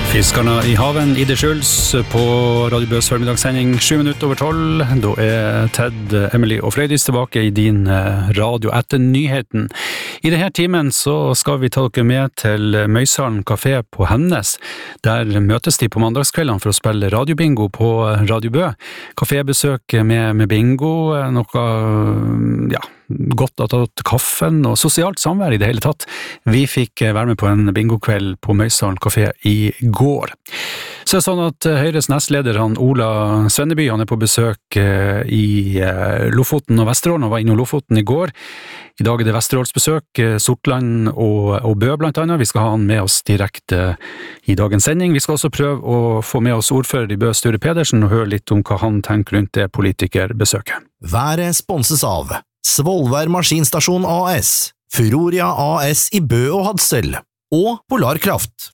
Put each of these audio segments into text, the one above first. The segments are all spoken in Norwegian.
Fiskarna i haven, Ide Schulz på Radio Bøs formidagssending 7:07. Da Ted, Emily og Frøydis tilbake i din radio etter nyheten. I denne timen så skal vi ta dere med til Møysalen Café på Hemnes. Der møtes de på mandagskveldene for å spille radiobingo på Radio Bø. Kafébesøk med bingo, noe, godt at tatt kaffen og sosialt samvær i det hele tatt. Vi fikk være med på en bingokveld på Møysalen Café i går. Så det sånn at Høyres nestleder, Ola Svenneby, han på besøk i Lofoten og Vesterålen, og var innom Lofoten i går. I dag det Vesterålsbesøk, Sortland og Bø blant annet. Vi skal ha han med oss direkte i dagens sending. Vi skal også prøve å få med oss ordfører i Bø, Sture Pedersen, og høre litt om hva han tenker rundt det politikerbesøket. Været sponses av Svolvær Maskinstasjon AS, Furoria AS i Bø og Hadsel, og Polarkraft.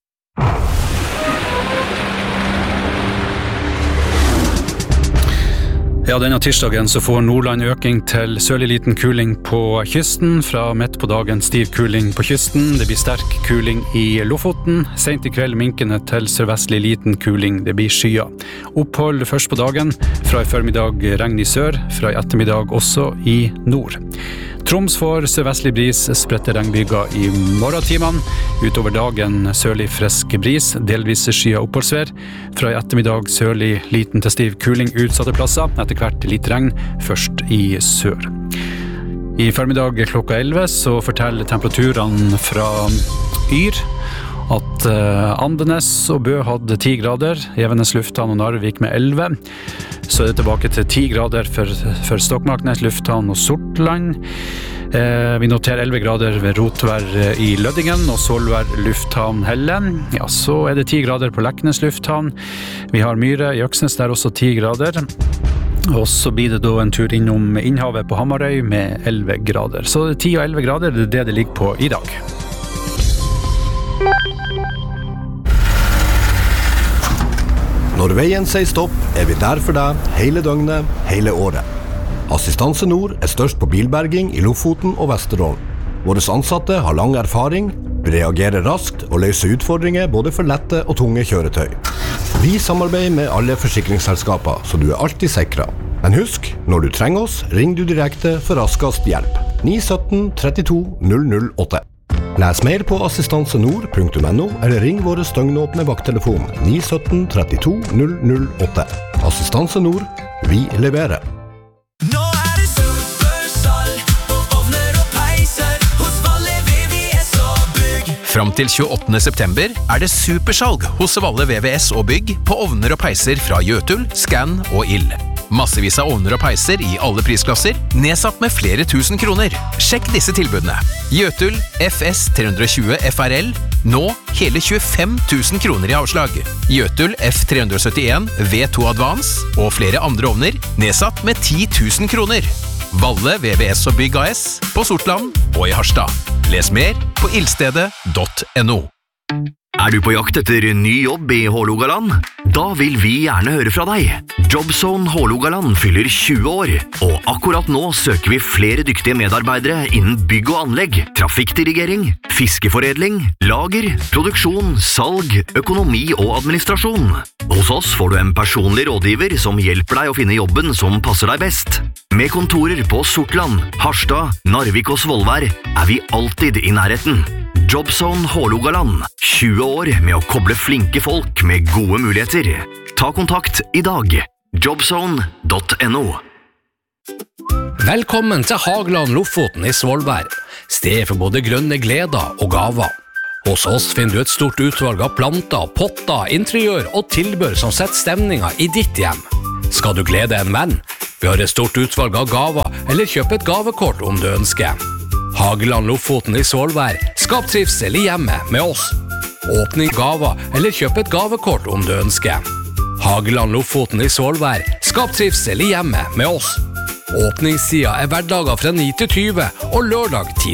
Ja, denne tirsdagen så får Nordland øking til sørlig liten kuling på kysten. Fra midt på dagen stiv kuling på kysten. Det blir sterk kuling i Lofoten. Sent i kveld minkende til sørvestlig liten kuling. Det blir skyer. Opphold først på dagen. Fra i formiddag regn i sør. Fra i ettermiddag også i nord. Troms får sørvestlig bris, spredte regnbyger i morgentimene. Utover dagen sørlig frisk bris, delvis skyer oppholdsvær. Fra i ettermiddag sørlig liten til stiv kuling utsatte plasser. Etter hvert litt regn, først i sør. I formiddag klokka 11 så forteller temperaturene fra Yr at Andenes og Bø hadde 10 grader, Evenes lufthavn og Narvik med 11. Så det tilbake til 10 grader for Stokmarknes lufthavn og Sortland. Vi noterer 11 grader ved Rotvær i Løddingen og Solvær lufthavn Hellen. Ja, så det 10 grader på Leknes lufthavn. Vi har Myre i Øksnes, der også 10 grader. Og så blir det da en tur innom Innhavet på Hamarøy med 11 grader. Så 10 og 11 grader, det ligger på i dag. Når veien sier stopp, vi der for deg hele døgnet, hele året. Assistanse Nord størst på bilberging i Lofoten og Vesterålen. Våre ansatte har lang erfaring, reagerer raskt og løser utfordringer både for lette og tunge kjøretøy. Vi samarbeider med alle forsikringsselskaper, så du alltid sikret. Men husk, når du trenger oss, ring du direkte for raskest hjelp. 917 32 008. Les mer på assistansenord.no eller ring våre støgnåpne vakttelefon 917 32 008. Assistanse Nord, vi leverer. Nå det supersalg på ovner og peiser hos Valle VVS og Bygg. Fram til 28. september det supersalg hos Valle VVS og Bygg på ovner og peiser fra Jøtul, Scan og Ild. Massevis av ovner og peiser i alle prisklasser, nedsatt med flere tusen kroner. Sjekk disse tilbudene. Jøtul FS 320 FRL, nå hele 25 000 kroner i avslag. Jøtul F371 V2 Advance og flere andre ovner, nedsatt med 10 000 kroner. Valle VVS og Bygg AS på Sortland og i Harstad. Les mer på ildstedet.no. Du på jakt etter ny jobb i Hålogaland? Da vil vi gjerne høre fra deg. Jobzone Hålogaland fyller 20 år, og akkurat nå søker vi flere dyktige medarbeidere innen bygg og anlegg, trafikkdirigering, fiskeforedling, lager, produksjon, salg, økonomi og administrasjon. Hos oss får du en personlig rådgiver som hjelper deg å finne jobben som passer deg best. Med kontorer på Sortland, Harstad, Narvik og Svolvær vi alltid i nærheten. Jobzone Hålogaland, 20 år med å koble flinke folk med gode muligheter. Ta kontakt i dag. Jobzone.no. Velkommen til Hageland Lofoten i Svolvær. Sted for både grønne gleder og gaver. Hos oss finner du et stort utvalg av planter, potter, interiør og tilbør som setter stemninga i ditt hjem. Skal du glede en venn? Vi har et stort utvalg av gaver, eller kjøp et gavekort om du ønsker. Hageland Lofoten i Svolvær. Skap trivsel i hjemmet med oss. Åpning gaver eller kjøp et gavekort om du ønsker. Hageland Lofoten i Svolvær. Skap trivsel i hjemmet med oss. Åpningstida hverdager fra 9 til 20 og lørdag 10